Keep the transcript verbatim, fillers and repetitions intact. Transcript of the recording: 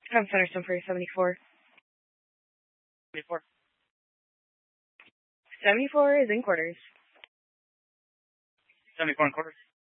I'm Centerstone for seventy-four. seventy-four. seventy-four is in quarters. seventy-four and quarters.